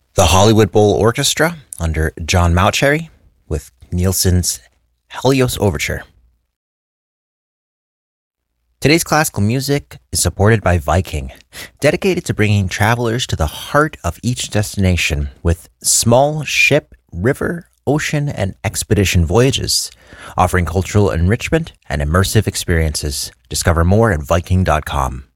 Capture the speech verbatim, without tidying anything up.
The Hollywood Bowl Orchestra under John Maucherry with Nielsen's Helios Overture. Today's classical music is supported by Viking, dedicated to bringing travelers to the heart of each destination with small ship, river, ocean, and expedition voyages, offering cultural enrichment and immersive experiences. Discover more at Viking dot com.